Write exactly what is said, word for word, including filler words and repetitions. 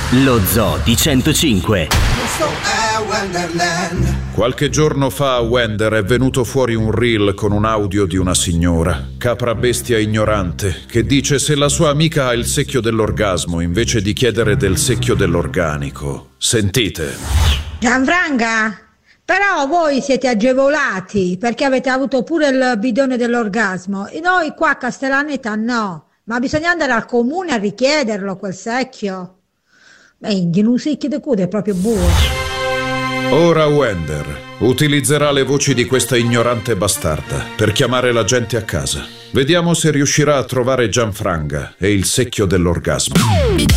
Lo Zoo di centocinque. Questo è Wonderland. Qualche giorno fa a Wender è venuto fuori un reel con un audio di una signora, capra bestia ignorante, che dice se la sua amica ha il secchio dell'orgasmo invece di chiedere del secchio dell'organico. Sentite. Gianfranca, però voi siete agevolati perché avete avuto pure il bidone dell'orgasmo. E noi qua a Castellaneta no, ma bisogna andare al comune a richiederlo quel secchio. Beh, in un secchio di culo è proprio buono. Ora Wender utilizzerà le voci di questa ignorante bastarda per chiamare la gente a casa. Vediamo se riuscirà a trovare Gianfranca e il secchio dell'orgasmo.